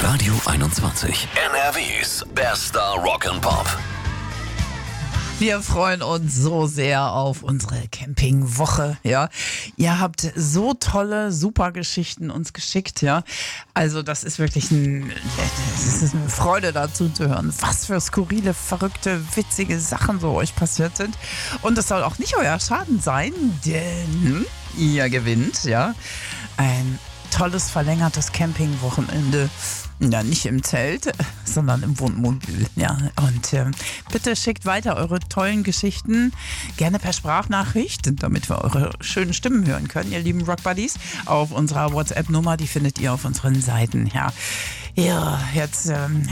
Radio 21. NRWs bester Rock'n'Pop. Wir freuen uns so sehr auf unsere Campingwoche, ja. Ihr habt so tolle, super Geschichten uns geschickt, ja. Also das ist wirklich eine Freude dazu zu hören, was für skurrile, verrückte, witzige Sachen so euch passiert sind. Und es soll auch nicht euer Schaden sein, denn ihr gewinnt, ja, ein tolles, verlängertes Campingwochenende. Ja, nicht im Zelt, sondern im Wohnmobil. Ja, und bitte schickt weiter eure tollen Geschichten, gerne per Sprachnachricht, damit wir eure schönen Stimmen hören können, ihr lieben Rock Buddies, auf unserer WhatsApp-Nummer, die findet ihr auf unseren Seiten. Ja, jetzt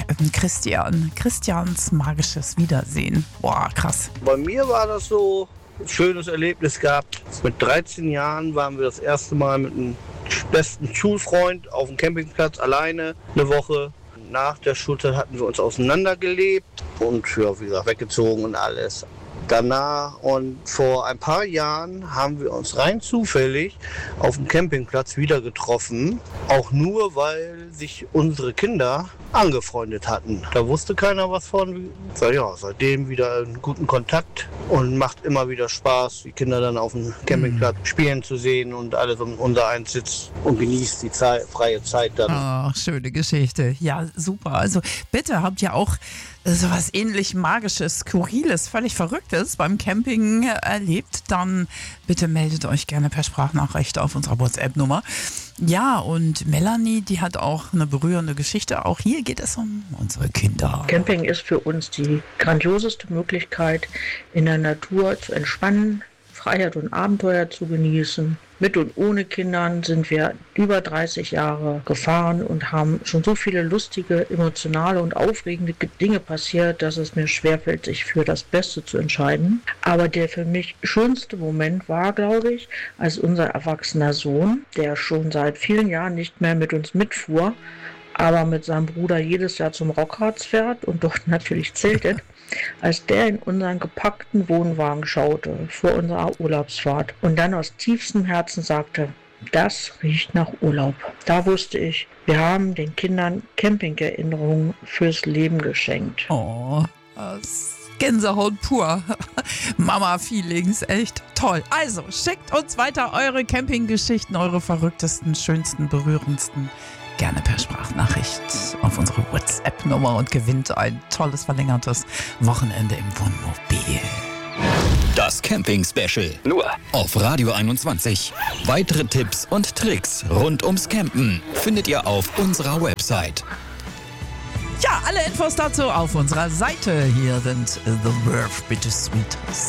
Christians magisches Wiedersehen. Boah, krass. Bei mir war das so ein schönes Erlebnis gehabt. Mit 13 Jahren waren wir das erste Mal mit einem besten Schulfreund auf dem Campingplatz alleine eine Woche. Nach der Schulzeit hatten wir uns auseinandergelebt und ja, wie gesagt, weggezogen und alles. Danach und vor ein paar Jahren haben wir uns rein zufällig auf dem Campingplatz wieder getroffen. Auch nur, weil sich unsere Kinder angefreundet hatten. Da wusste keiner was von. Ja, seitdem wieder einen guten Kontakt und macht immer wieder Spaß, die Kinder dann auf dem Campingplatz spielen zu sehen und alles um unser eins sitzt und genießt die freie Zeit dann. Ach, schöne Geschichte. Ja, super. Also bitte, habt ihr auch sowas ähnlich Magisches, Skurriles, völlig Verrücktes beim Camping erlebt, dann bitte meldet euch gerne per Sprachnachricht auf unserer WhatsApp-Nummer. Ja, und Melanie, die hat auch eine berührende Geschichte. Auch hier geht es um unsere Kinder. Camping ist für uns die grandioseste Möglichkeit, in der Natur zu entspannen, Freiheit und Abenteuer zu genießen. Mit und ohne Kindern sind wir über 30 Jahre gefahren und haben schon so viele lustige, emotionale und aufregende Dinge passiert, dass es mir schwerfällt, sich für das Beste zu entscheiden. Aber der für mich schönste Moment war, glaube ich, als unser erwachsener Sohn, der schon seit vielen Jahren nicht mehr mit uns mitfuhr, aber mit seinem Bruder jedes Jahr zum Rockharz fährt und dort natürlich zeltet, als der in unseren gepackten Wohnwagen schaute vor unserer Urlaubsfahrt und dann aus tiefstem Herzen sagte, das riecht nach Urlaub. Da wusste ich, wir haben den Kindern Campingerinnerungen fürs Leben geschenkt. Oh, das Gänsehaut pur. Mama-Feelings, echt toll. Also, schickt uns weiter eure Campinggeschichten, eure verrücktesten, schönsten, berührendsten. Gerne per Sprachnachricht auf unsere WhatsApp-Nummer und gewinnt ein tolles verlängertes Wochenende im Wohnmobil. Das Camping-Special. Nur auf Radio 21. Weitere Tipps und Tricks rund ums Campen findet ihr auf unserer Website. Ja, alle Infos dazu auf unserer Seite. Hier sind The Verve Bittersweet